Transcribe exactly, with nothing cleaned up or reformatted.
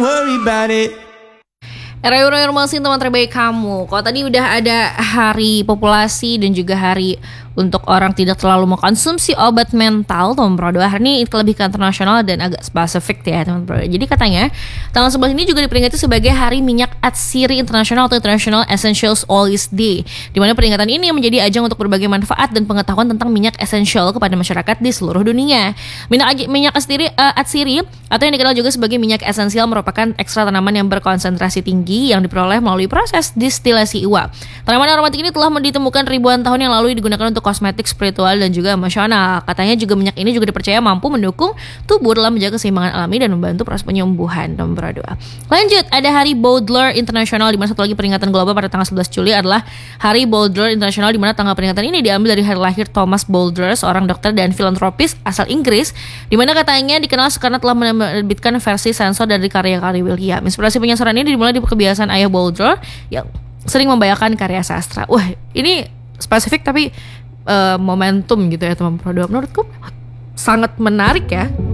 worry about it. Rayu Rayu masih teman terbaik kamu. Kalau tadi udah ada hari populasi dan juga hari untuk orang tidak terlalu mengkonsumsi obat mental, teman bro. Hari ini lebih ke internasional dan agak spesifik ya teman bro. Jadi katanya tanggal sebelas ini juga diperingati sebagai Hari Minyak Atsiri Internasional atau International Essentials Oils Day, di mana peringatan ini menjadi ajang untuk berbagai manfaat dan pengetahuan tentang minyak esensial kepada masyarakat di seluruh dunia. Minyak minyak atsiri, uh, atsiri atau yang dikenal juga sebagai minyak esensial merupakan ekstrak tanaman yang berkonsentrasi tinggi yang diperoleh melalui proses distilasi uap. Tanaman aromatik ini telah ditemukan ribuan tahun yang lalu digunakan untuk kosmetik, spiritual dan juga emosional. Katanya juga minyak ini juga dipercaya mampu mendukung tubuh dalam menjaga keseimbangan alami dan membantu proses penyembuhan. Nomor dua. Lanjut, ada Hari Baudelaire Internasional, di mana satu lagi peringatan global pada tanggal sebelas Juli adalah Hari Baudelaire Internasional, di mana tanggal peringatan ini diambil dari hari lahir Thomas Baudelaire, seorang dokter dan filantropis asal Inggris, di mana katanya dikenal karena telah menerbitkan versi sensor dari karya-karya William. Inspirasi penyasaran ini dimulai di kebiasaan ayah Baudelaire yang sering membayangkan karya sastra. Wah, ini spesifik tapi uh, momentum gitu ya teman produk. Menurutku sangat menarik ya.